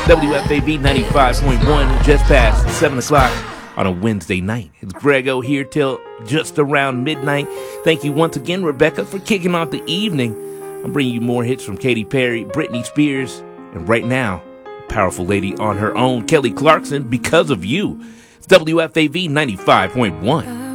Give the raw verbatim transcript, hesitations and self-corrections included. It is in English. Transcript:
W F A V ninety-five point one, just past seven o'clock on a Wednesday night. It's Grego here till just around midnight. Thank you once again, Rebecca, for kicking off the evening. I'm bringing you more hits from Katy Perry, Britney Spears, and right now, a powerful lady on her own, Kelly Clarkson, Because of You. It's W F A V ninety-five point one.